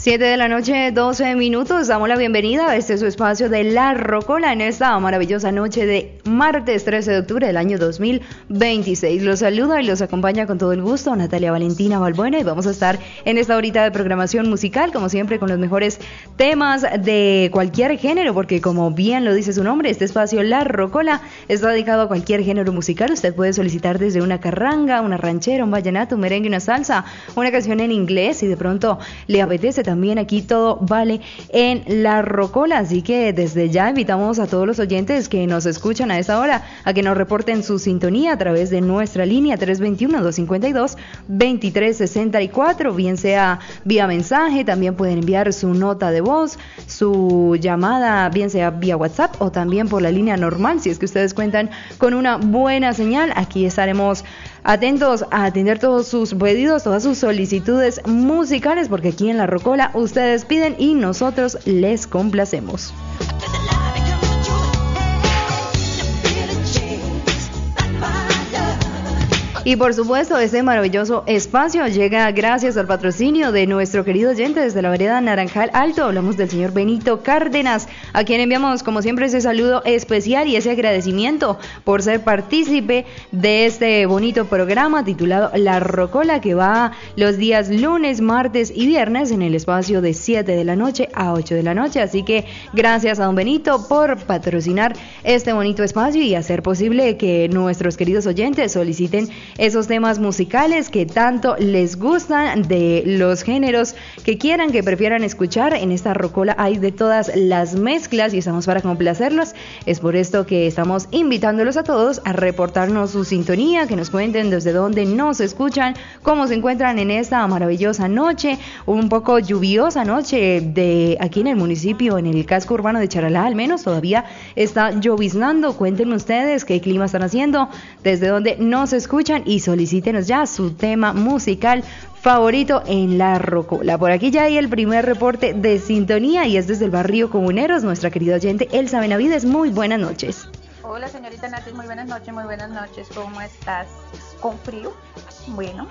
7 de la noche, 12 minutos. Damos la bienvenida a este su espacio de La Rocola en esta maravillosa noche de martes 13 de octubre del año 2026. Los saluda y los acompaña con todo el gusto Natalia Valentina Balbuena y vamos a estar en esta horita de programación musical, como siempre, con los mejores temas de cualquier género, porque como bien lo dice su nombre, este espacio La Rocola está dedicado a cualquier género musical. Usted puede solicitar desde una carranga, una ranchera, un vallenato, un merengue, una salsa, una canción en inglés, y de pronto le apetece también. Aquí todo vale en La Rocola, así que desde ya invitamos a todos los oyentes que nos escuchan a esta hora a que nos reporten su sintonía a través de nuestra línea 321-252-2364, bien sea vía mensaje, también pueden enviar su nota de voz, su llamada, bien sea vía WhatsApp o también por la línea normal. Si es que ustedes cuentan con una buena señal, aquí estaremos atentos a atender todos sus pedidos, todas sus solicitudes musicales, porque aquí en La Rocola ustedes piden y nosotros les complacemos. Y por supuesto, este maravilloso espacio llega gracias al patrocinio de nuestro querido oyente desde la vereda Naranjal Alto. Hablamos del señor Benito Cárdenas, a quien enviamos como siempre ese saludo especial y ese agradecimiento por ser partícipe de este bonito programa titulado La Rocola, que va los días lunes, martes y viernes en el espacio de 7 de la noche a 8 de la noche. Así que gracias a don Benito por patrocinar este bonito espacio y hacer posible que nuestros queridos oyentes soliciten esos temas musicales que tanto les gustan, de los géneros que quieran, que prefieran escuchar. En esta Rocola hay de todas las mezclas y estamos para complacerlos. Es por esto que estamos invitándolos a todos a reportarnos su sintonía, que nos cuenten desde dónde nos escuchan, cómo se encuentran en esta maravillosa noche, un poco lluviosa noche de aquí en el municipio, en el casco urbano de Charalá, al menos todavía está lloviznando. Cuéntenme ustedes qué clima están haciendo, desde dónde nos escuchan y solicítenos ya su tema musical favorito en La Rocola. Por aquí ya hay el primer reporte de sintonía y es desde el barrio Comuneros, nuestra querida oyente Elsa Benavides. Muy buenas noches. Hola señorita Nati, muy buenas noches, ¿cómo estás? ¿Con frío? Bueno,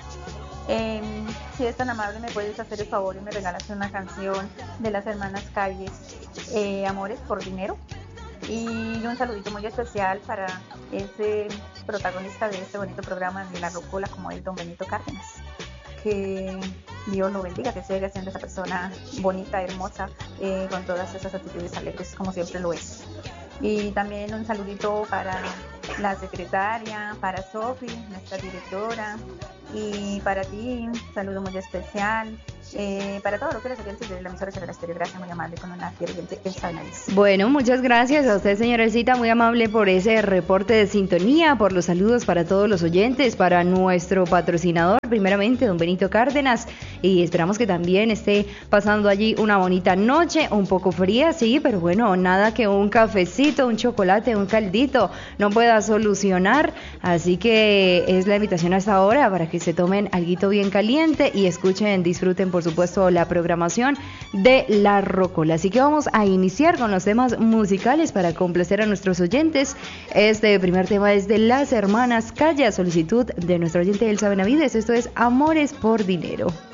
si eres tan amable me puedes hacer el favor y me regalas una canción de las hermanas Calles, Amores por Dinero. Y un saludito muy especial para ese protagonista de este bonito programa de La Rocola, como es don Benito Cárdenas. Que Dios lo bendiga, que siga siendo esa persona bonita, hermosa, con todas esas actitudes alegres, como siempre lo es. Y también un saludito para la secretaria, para Sofi, nuestra directora, y para ti, un saludo muy especial. Para todos los que les oyentes de la emisora Charalá Estéreo, gracias, muy amable, con una fiel oyente Elsa Benavides. Bueno, muchas gracias a usted, señora Elcita, muy amable por ese reporte de sintonía, por los saludos para todos los oyentes, para nuestro patrocinador, primeramente, don Benito Cárdenas, y esperamos que también esté pasando allí una bonita noche, un poco fría, sí, pero bueno, nada que un cafecito, un chocolate, un caldito no pueda solucionar, así que es la invitación a esta hora para que se tomen alguito bien caliente y escuchen, disfruten por supuesto la programación de La Rocola. Así que vamos a iniciar con los temas musicales para complacer a nuestros oyentes. Este primer tema es de las hermanas Calle, a solicitud de nuestra oyente Elsa Benavides. Esto es Amores por Dinero.